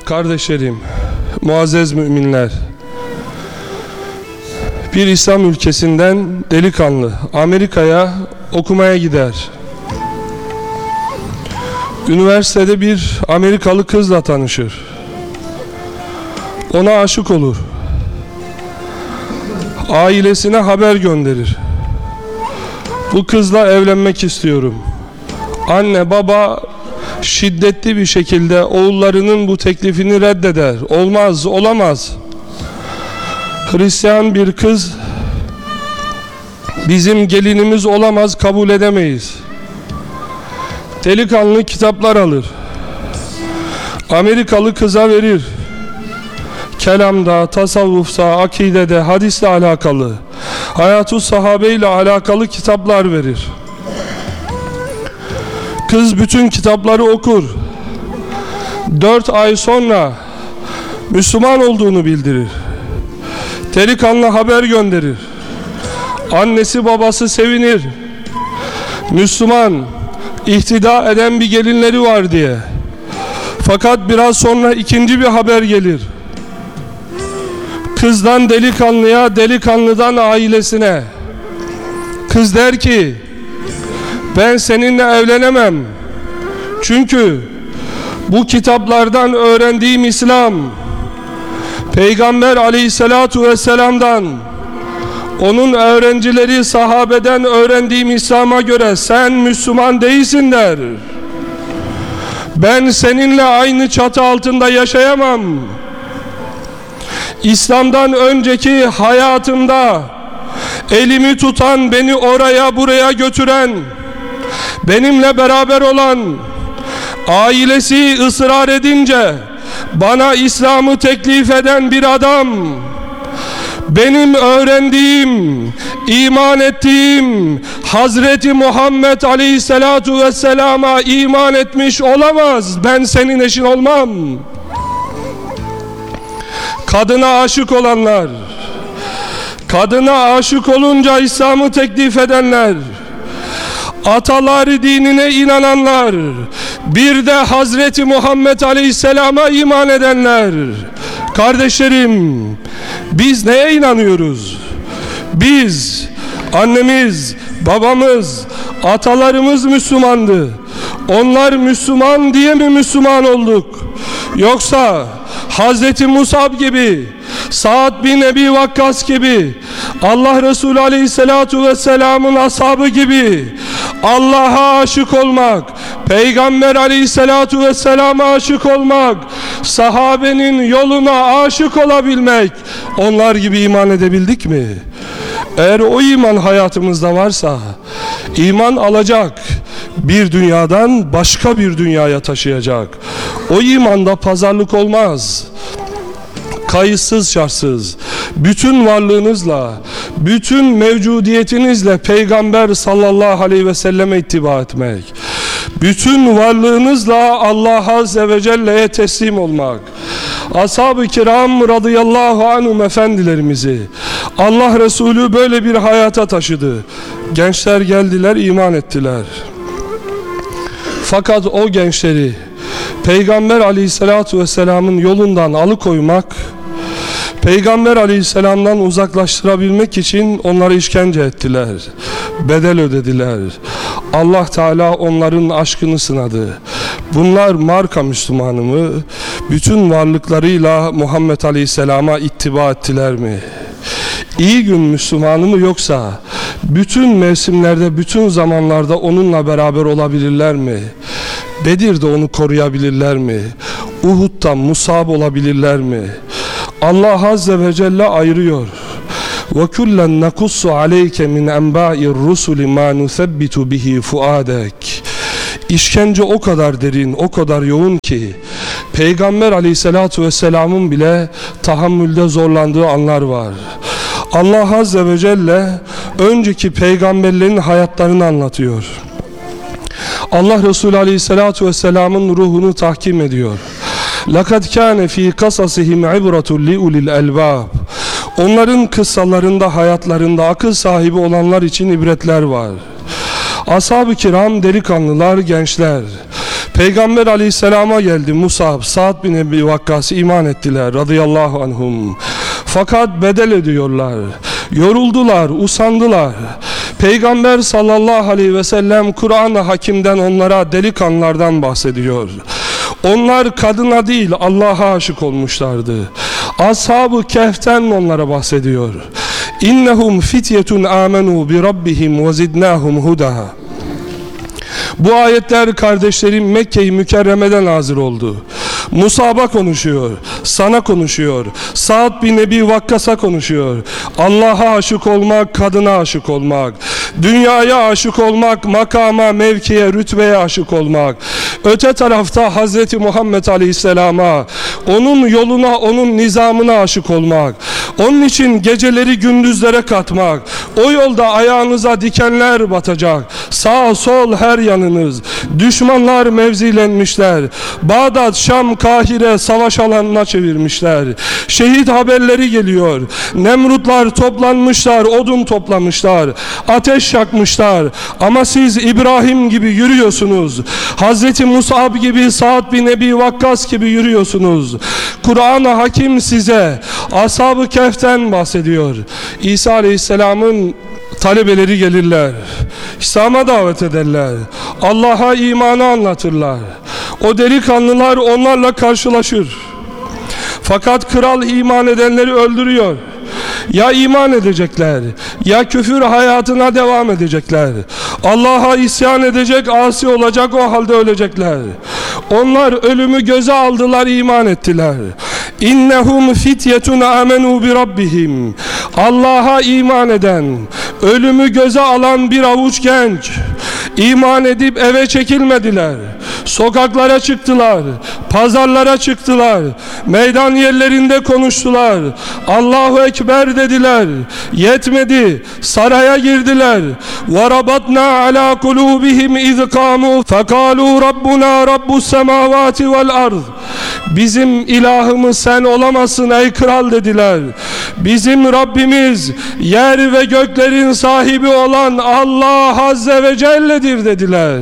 Kardeşlerim, muazzez müminler, bir İslam ülkesinden delikanlı Amerika'ya okumaya gider. Üniversitede bir Amerikalı kızla tanışır. Ona aşık olur. Ailesine haber gönderir. Bu kızla evlenmek istiyorum. Anne baba şiddetli bir şekilde oğullarının bu teklifini reddeder. Olmaz, olamaz. Hristiyan bir kız bizim gelinimiz olamaz, kabul edemeyiz. Delikanlı kitaplar alır. Amerikalı kıza verir. Kelamda, tasavvufta, akidede, hadisle alakalı, hayat-ı sahabe ile alakalı kitaplar verir. Kız bütün kitapları okur. 4 ay sonra Müslüman olduğunu bildirir. Delikanlı haber gönderir. Annesi babası sevinir. Müslüman, ihtida eden bir gelinleri var diye. Fakat biraz sonra ikinci bir haber gelir. Kızdan delikanlıya, delikanlıdan ailesine. Kız der ki, ben seninle evlenemem. Çünkü bu kitaplardan öğrendiğim İslam, Peygamber aleyhissalatu vesselam'dan, onun öğrencileri sahabeden öğrendiğim İslam'a göre sen Müslüman değilsin der. Ben seninle aynı çatı altında yaşayamam. İslam'dan önceki hayatımda elimi tutan, beni oraya buraya götüren, benimle beraber olan, ailesi ısrar edince bana İslam'ı teklif eden bir adam, benim öğrendiğim, iman ettiğim Hazreti Muhammed Aleyhisselatu Vesselam'a iman etmiş olamaz. Ben senin eşin olmam. Kadına aşık olanlar, kadına aşık olunca İslam'ı teklif edenler, ataları dinine inananlar, bir de Hazreti Muhammed Aleyhisselam'a iman edenler. Kardeşlerim, biz neye inanıyoruz? Biz, annemiz, babamız, atalarımız Müslümandı. Onlar Müslüman diye mi Müslüman olduk? Yoksa Hazreti Musab gibi, Sa'd bin Ebi Vakkas gibi, Allah Resulü Aleyhisselatu Vesselam'ın ashabı gibi Allah'a aşık olmak, Peygamber Aleyhisselatu Vesselam'a aşık olmak, sahabenin yoluna aşık olabilmek, onlar gibi iman edebildik mi? Eğer o iman hayatımızda varsa, iman alacak, bir dünyadan başka bir dünyaya taşıyacak. O imanda pazarlık olmaz. Kayıtsız şartsız, bütün varlığınızla, bütün mevcudiyetinizle Peygamber sallallahu aleyhi ve selleme ittiba etmek, bütün varlığınızla Allah azze ve celle'ye teslim olmak. Ashab-ı kiram radıyallahu anhum efendilerimizi Allah Resulü böyle bir hayata taşıdı. Gençler geldiler, iman ettiler. Fakat o gençleri Peygamber aleyhissalatu vesselamın yolundan alıkoymak, Peygamber aleyhisselamdan uzaklaştırabilmek için onları işkence ettiler, bedel ödediler. Allah Teala onların aşkını sınadı. Bunlar marka Müslümanı mı? Bütün varlıklarıyla Muhammed aleyhisselama ittiba ettiler mi? İyi gün Müslümanı mı, yoksa bütün mevsimlerde, bütün zamanlarda onunla beraber olabilirler mi? Bedir'de onu koruyabilirler mi? Uhud'da Musab olabilirler mi? Allah azze ve celle ayırıyor. وَكُلًّا نَقُصُّ عَلَيْكَ مِنْ أَنْبَاءِ الرُّسُلِ مَا نُثَبِّتُ بِهِ فُؤَادَكَ. İşkence o kadar derin, o kadar yoğun ki Peygamber aleyhissalatu vesselamın bile tahammülde zorlandığı anlar var. Allah azze ve celle önceki peygamberlerin hayatlarını anlatıyor. Allah Resulü aleyhissalatu vesselamın ruhunu tahkim ediyor. لَقَدْ كَانَ ف۪ي قَصَصِهِمْ عِبْرَةٌ لِعُلِي الْأَلْبَابِ. Onların kıssalarında, hayatlarında akıl sahibi olanlar için ibretler var. Ashab-ı kiram delikanlılar, gençler, Peygamber aleyhisselama geldi Musab, Sa'd bin Ebi Vakkas iman ettiler radıyallahu anhum. Fakat bedel ödüyorlar. Yoruldular, usandılar. Peygamber sallallahu aleyhi ve sellem Kur'an-ı Hakim'den onlara delikanlılardan bahsediyor. Onlar kadına değil Allah'a aşık olmuşlardı. Ashab-ı Kehf'ten onlara bahsediyor. İnnehum fityetun amenu bi rabbihim ve zidnahum huda. Bu ayetler kardeşlerim Mekke-i Mükerreme'den nazil oldu. Musab'a konuşuyor, sana konuşuyor, Sa'd bin Ebi Vakkas'a konuşuyor. Allah'a aşık olmak, kadına aşık olmak, dünyaya aşık olmak, makama, mevkiye, rütbeye aşık olmak. Öte tarafta Hazreti Muhammed Aleyhisselam'a, onun yoluna, onun nizamına aşık olmak. Onun için geceleri gündüzlere katmak. O yolda ayağınıza dikenler batacak. Sağ sol her yanınız. Düşmanlar mevzilenmişler. Bağdat, Şam, Kahire savaş alanına çevirmişler. Şehit haberleri geliyor. Nemrutlar toplanmışlar, odun toplamışlar. Ateş yakmışlar. Ama siz İbrahim gibi yürüyorsunuz. Hazreti Musab gibi, Sa'd bin Ebi Vakkas gibi yürüyorsunuz. Kur'an-ı Hakim size Ashab-ı Kehf'ten bahsediyor. İsa Aleyhisselam'ın talebeleri gelirler. İslam'a davet ederler. Allah'a imanı anlatırlar. O delikanlılar onlarla karşılaşır. Fakat kral iman edenleri öldürüyor. Ya iman edecekler, ya küfür hayatına devam edecekler. Allah'a isyan edecek, asi olacak, o halde ölecekler. Onlar ölümü göze aldılar, iman ettiler. İnnehum fityetun amenu bi rabbihim. Allah'a iman eden, ölümü göze alan bir avuç genç iman edip eve çekilmediler. Sokaklara çıktılar, pazarlara çıktılar, meydan yerlerinde konuştular. Allahu Ekber dediler. Yetmedi, saraya girdiler. وَرَبَطْنَا عَلَى قُلُوبِهِمْ اِذْ قَامُوا فَقَالُوا رَبُّنَا رَبُّ السَّمَاوَاتِ وَالْأَرْضِ. Bizim ilahımız sen olamazsın ey kral dediler. Bizim Rabbimiz yer ve göklerin sahibi olan Allah Azze ve Celle'dir dediler.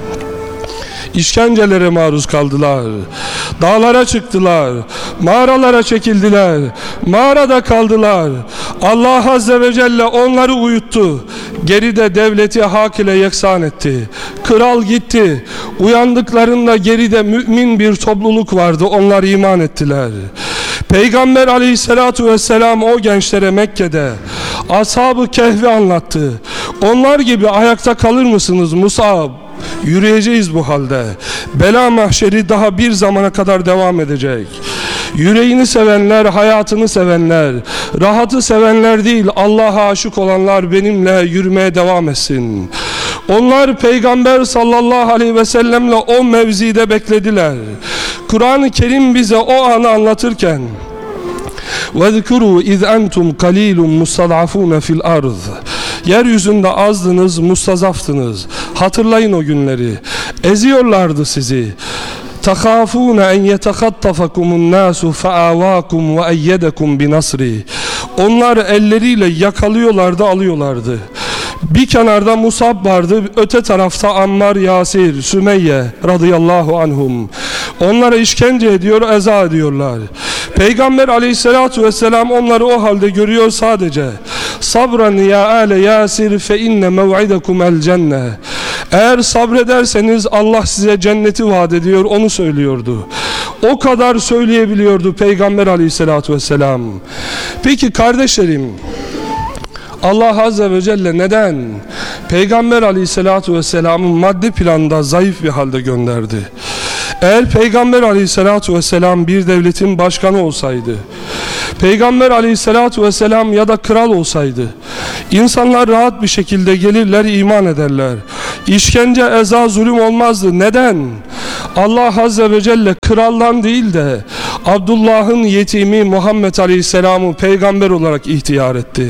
İşkencelere maruz kaldılar. Dağlara çıktılar. Mağaralara çekildiler. Mağarada kaldılar. Allah Azze ve Celle onları uyuttu. Geride devleti hak ile yeksan etti. Kral gitti. Uyandıklarında geride mümin bir topluluk vardı. Onlar iman ettiler. Peygamber Aleyhisselatu Vesselam o gençlere Mekke'de Ashab-ı Kehf'i anlattı. Onlar gibi ayakta kalır mısınız Musab? Yürüyeceğiz bu halde. Bela mahşeri daha bir zamana kadar devam edecek. Yüreğini sevenler, hayatını sevenler, rahatı sevenler değil, Allah'a aşık olanlar benimle yürümeye devam etsin. Onlar Peygamber sallallahu aleyhi ve sellemle o mevzide beklediler. Kur'an-ı Kerim bize o anı anlatırken وَذْكُرُوا اِذْ اَنْتُمْ قَلِيلٌ مُسْتَضْعَفُونَ فِي الْأَرْضِ. Yeryüzünde azdınız, mustazaftınız. Hatırlayın o günleri. Eziyorlardı sizi. تَخَافُونَ اَنْ يَتَخَطَّفَكُمُ النَّاسُ فَآوَاكُمْ وَاَيَّدَكُمْ بِنَصْرِ. Onlar elleriyle yakalıyorlardı, alıyorlardı. Bir kenarda Musab vardı, öte tarafta Ammar, Yasir, Sümeyye radıyallahu anhum. Onlara işkence ediyor, eza ediyorlar. Peygamber aleyhissalatu vesselam onları o halde görüyor sadece. Sabran ya ale Yasir fe inne mev'idekum el cenne. Eğer sabrederseniz Allah size cenneti vaat ediyor, onu söylüyordu. O kadar söyleyebiliyordu Peygamber aleyhissalatu vesselam. Peki kardeşlerim, Allah Azze ve Celle neden Peygamber Aleyhisselatü Vesselam'ın maddi planda zayıf bir halde gönderdi? Eğer Peygamber Aleyhisselatü Vesselam bir devletin başkanı olsaydı, Peygamber Aleyhisselatü Vesselam ya da kral olsaydı, insanlar rahat bir şekilde gelirler, iman ederler. İşkence, eza, zulüm olmazdı. Neden? Allah Azze ve Celle kraldan değil de Abdullah'ın yetimi Muhammed Aleyhisselam'ı peygamber olarak ihtiyar etti.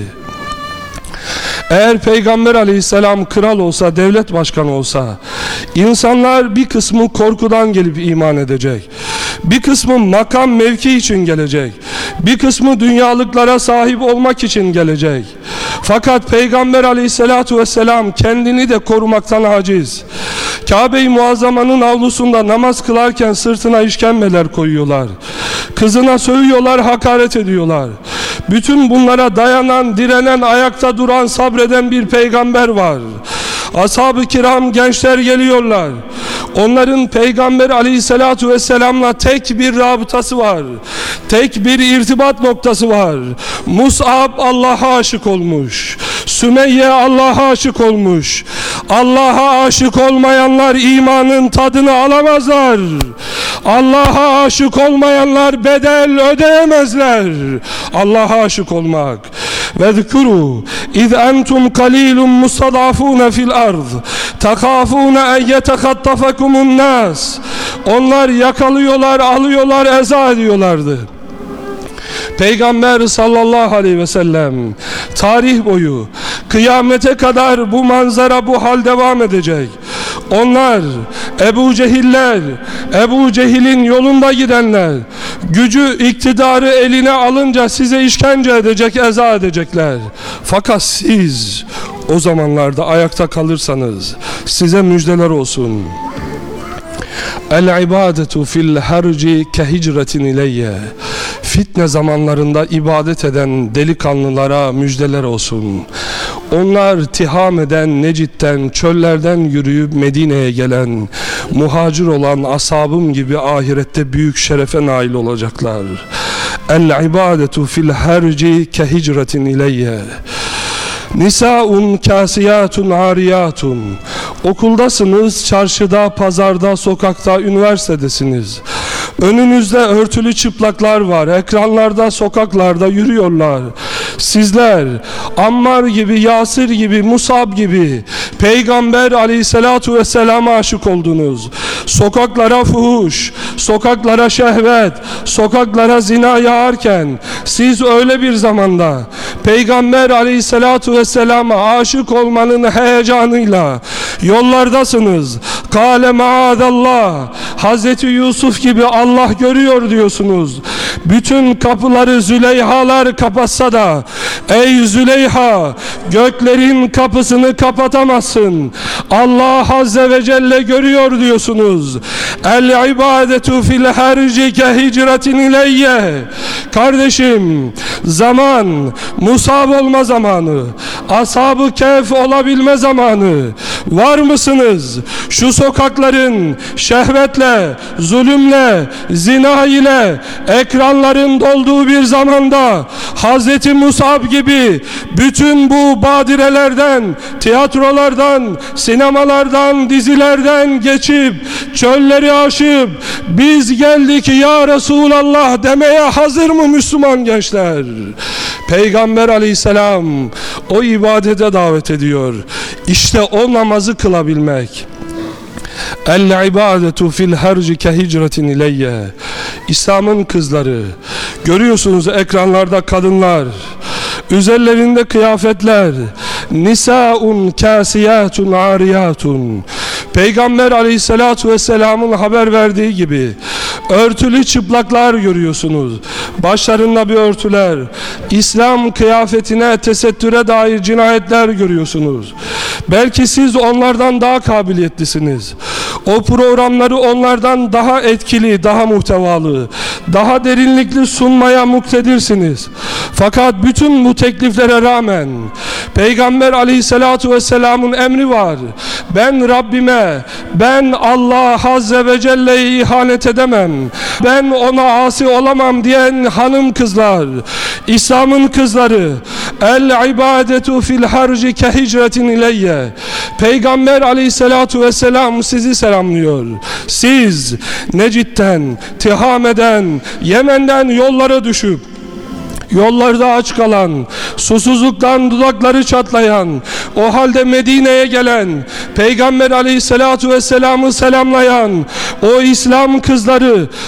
Eğer Peygamber Aleyhisselam kral olsa, devlet başkanı olsa, insanlar bir kısmı korkudan gelip iman edecek. Bir kısmı makam mevki için gelecek. Bir kısmı dünyalıklara sahip olmak için gelecek. Fakat Peygamber Aleyhisselatu Vesselam kendini de korumaktan aciz. Kabe-i Muazzama'nın avlusunda namaz kılarken sırtına işkembeler koyuyorlar. Kızına sövüyorlar, hakaret ediyorlar. Bütün bunlara dayanan, direnen, ayakta duran, sabreden bir peygamber var. Ashab-ı kiram, gençler geliyorlar. Onların Peygamber aleyhissalatu vesselam'la tek bir rabıtası var. Tek bir irtibat noktası var. Mus'ab Allah'a aşık olmuş. Sümeyye Allah'a aşık olmuş. Allah'a aşık olmayanlar imanın tadını alamazlar. Allah'a aşık olmayanlar bedel ödeyemezler. Allah'a aşık olmak. وَذْكُرُوا اِذْ اَنْتُمْ قَلِيلٌ مُسْتَضْعَفُونَ فِي الْأَرْضِ تَخَافُونَ اَنْ يَتَخَطَّفَكُمُ النَّاسِ Onlar yakalıyorlar, alıyorlar, eza ediyorlardı. Peygamber sallallahu aleyhi ve sellem tarih boyu kıyamete kadar bu manzara, bu hal devam edecek. Onlar Ebu Cehiller, Ebu Cehil'in yolunda gidenler, gücü, iktidarı eline alınca size işkence edecek, eza edecekler. Fakat siz o zamanlarda ayakta kalırsanız size müjdeler olsun. El-ibadetu fil harci kehicretin ileyye. Fitne zamanlarında ibadet eden delikanlılara müjdeler olsun. Onlar Tihame'den, Necid'den, çöllerden yürüyüp Medine'ye gelen, muhacir olan ashabım gibi ahirette büyük şerefe nail olacaklar. El-ibadetu fil harci kehicretin ileyye. Nisaun kasiyatun ariyatun. Okuldasınız, çarşıda, pazarda, sokakta, üniversitedesiniz. Önünüzde örtülü çıplaklar var. Ekranlarda, sokaklarda yürüyorlar. Sizler Ammar gibi, Yasir gibi, Musab gibi Peygamber aleyhissalatu vesselama aşık oldunuz. Sokaklara fuhuş, sokaklara şehvet, sokaklara zina yağarken siz öyle bir zamanda Peygamber aleyhissalatu vesselama aşık olmanın heyecanıyla yollardasınız. Kâle maazallah, Hazreti Yusuf gibi Allah görüyor diyorsunuz. Bütün kapıları Züleyhalar kapatsa da ey Züleyha, göklerin kapısını kapatamazsın. Allah Azze ve Celle görüyor diyorsunuz. El ibadetu fil harci ke hicretin ileyye. Kardeşim, zaman Musab olma zamanı, Ashab-ı Kehf olabilme zamanı. Var mısınız? Şu sokakların şehvetle, zulümle, zina ile, ekranların dolduğu bir zamanda Hazreti Musab gibi bütün bu badirelerden, tiyatrolardan, sinemalardan, dizilerden geçip çölleri aşıp biz geldik ya Resulallah demeye hazır mı Müslüman gençler? Peygamber aleyhisselam o ibadete davet ediyor. İşte o namazı kılabilmek. El-ibadetu fil harci ke hicretin ileyye. İslam'ın kızları. Görüyorsunuz ekranlarda kadınlar. Üzerlerinde kıyafetler. Nisaun kasiyatun ariyatun. Peygamber aleyhissalatu vesselamın haber verdiği gibi örtülü çıplaklar görüyorsunuz. Başlarında bir örtüler. İslam kıyafetine, tesettüre dair cinayetler görüyorsunuz. Belki siz onlardan daha kabiliyetlisiniz. O programları onlardan daha etkili, daha muhtevalı, daha derinlikli sunmaya muktedirsiniz. Fakat bütün bu tekliflere rağmen Peygamber aleyhissalatu vesselamın emri var. Ben Rabbime, ben Allah Azze ve Celle'ye ihanet edemem, ben ona asi olamam diyen hanım kızlar, İslam'ın kızları, el ibadetu fil harci ke hicretin ileyye. Peygamber aleyhissalatu vesselam sizi selamlıyor. Siz Necid'den, Tihame'den, Yemen'den yollara düşüp yollarda aç kalan, susuzluktan dudakları çatlayan, o halde Medine'ye gelen, Peygamber aleyhissalatu vesselam'ı selamlayan o İslam kızları